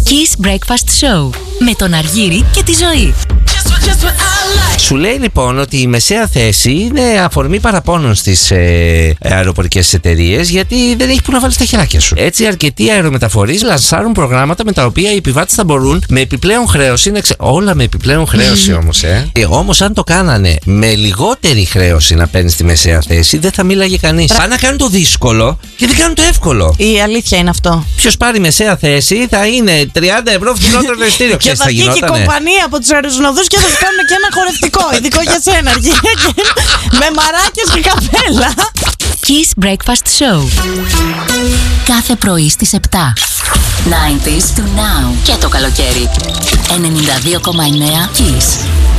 Kiss Breakfast Show με τον Αργύρη και τη Ζωή. Σου λέει λοιπόν ότι η μεσαία θέση είναι αφορμή παραπώνων στις αεροπορικές εταιρείες, γιατί δεν έχει που να βάλεις τα χεράκια σου. Έτσι, αρκετοί αερομεταφορείς λανσάρουν προγράμματα με τα οποία οι επιβάτες θα μπορούν με επιπλέον χρέωση. Όλα με επιπλέον χρέωση όμως, Όμως, αν το κάνανε με λιγότερη χρέωση να παίρνεις τη μεσαία θέση, δεν θα μίλαγε κανείς. Πάνε να κάνουν το δύσκολο και δεν κάνουν το εύκολο. Η αλήθεια είναι αυτό. Ποιος πάρει μεσαία θέση θα είναι 30 ευρώ φθηνότερο το ειστήριο. Και θα βγει και η κομπανία από τους αεροσυνοδούς και θα σου κάνουν και ένα χορευτικό, ειδικό για σένα, Αργύρη. Με μαράκες και καπέλα. Kiss Breakfast Show. Κάθε πρωί στις 7. 90s to now. Και το καλοκαίρι. 92,9 Kiss.